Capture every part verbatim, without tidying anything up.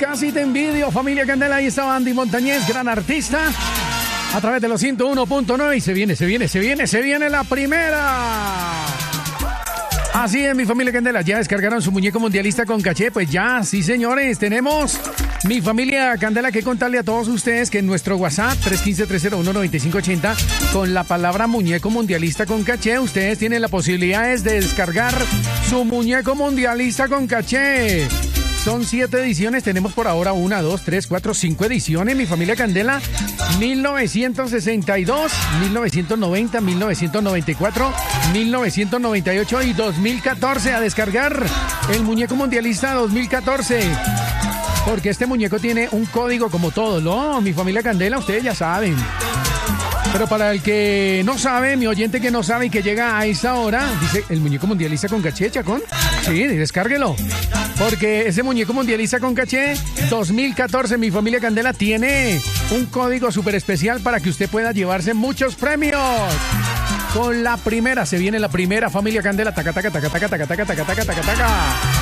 casi te envidio, familia Candela. Ahí estaba Andy Montañez, gran artista, a través de los ciento uno punto nueve. Y se viene, se viene, se viene, se viene la primera. Así es, mi familia Candela. ¿Ya descargaron su muñeco mundialista con caché? Pues ya, sí, señores. Tenemos, mi familia Candela, que contarle a todos ustedes que en nuestro WhatsApp tres uno cinco, tres cero uno, nueve cinco ocho cero, con la palabra muñeco mundialista con caché, ustedes tienen la posibilidad de descargar su muñeco mundialista con caché. Son siete ediciones, tenemos por ahora una, dos, tres, cuatro, cinco ediciones, mi familia Candela. mil novecientos sesenta y dos, mil novecientos noventa, mil novecientos noventa y cuatro, mil novecientos noventa y ocho y dos mil catorce. A descargar el muñeco mundialista dos mil catorce. Porque este muñeco tiene un código como todo, ¿no? Mi familia Candela, ustedes ya saben. Pero para el que no sabe, mi oyente que no sabe y que llega a esa hora, dice, ¿el muñeco mundialista con caché, Chacón? Sí, descárguelo. Porque ese muñeco mundialista con caché dos mil catorce, mi familia Candela, tiene un código súper especial para que usted pueda llevarse muchos premios. Con la primera, se viene la primera, familia Candela. Taca, taca, taca, taca, taca, taca, taca, taca, taca, taca.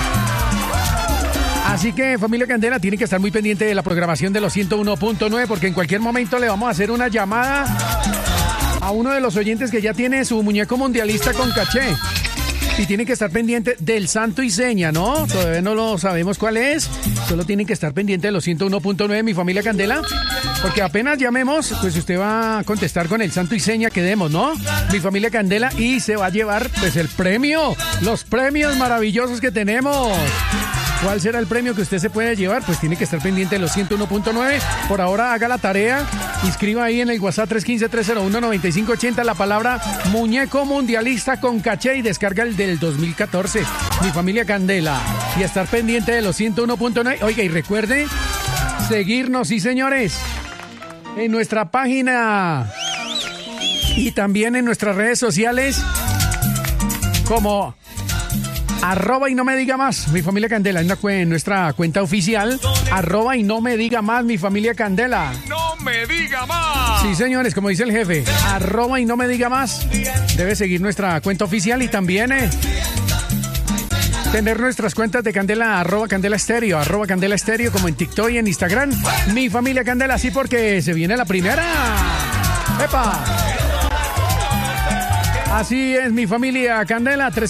Así que, familia Candela, tiene que estar muy pendiente de la programación de los ciento uno punto nueve, porque en cualquier momento le vamos a hacer una llamada a uno de los oyentes que ya tiene su muñeco mundialista con caché. Y tienen que estar pendiente del santo y seña, ¿no? Todavía no lo sabemos cuál es. Solo tienen que estar pendiente de los ciento uno punto nueve, mi familia Candela. Porque apenas llamemos, pues usted va a contestar con el santo y seña que demos, ¿no? Mi familia Candela. Y se va a llevar, pues, el premio. Los premios maravillosos que tenemos. ¿Cuál será el premio que usted se puede llevar? Pues tiene que estar pendiente de los ciento uno punto nueve. Por ahora haga la tarea. Inscriba ahí en el WhatsApp tres uno cinco, tres cero uno, nueve cinco ocho cero la palabra muñeco mundialista con caché y descarga el del dos mil catorce. Mi familia Candela. Y estar pendiente de los ciento uno punto nueve. Oiga, y recuerde seguirnos, sí, señores, en nuestra página y también en nuestras redes sociales como arroba y no me diga más, mi familia Candela, en, en nuestra cuenta oficial, arroba y no me diga más, mi familia Candela. ¡No me diga más! Sí, señores, como dice el jefe, arroba y no me diga más. Debe seguir nuestra cuenta oficial y también eh, tener nuestras cuentas de Candela, arroba Candela Estéreo, arroba Candela Estéreo, como en TikTok y en Instagram. Mi familia Candela, sí, porque se viene la primera. ¡Epa! Así es, mi familia Candela, tres